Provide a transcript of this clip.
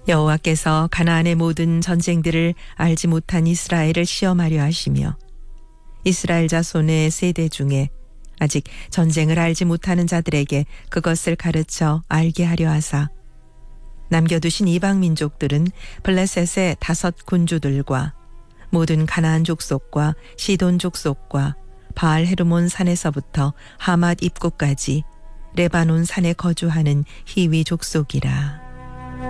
여호와께서 가나안의 모든 전쟁들을 알지 못한 이스라엘을 시험하려 하시며 이스라엘 자손의 세대 중에 아직 전쟁을 알지 못하는 자들에게 그것을 가르쳐 알게 하려 하사 남겨두신 이방 민족들은 블레셋의 5 군주들과 모든 가나안 족속과 시돈 족속과 바알 헤르몬 산에서부터 하맛 입구까지 레바논 산에 거주하는 히위 족속이라.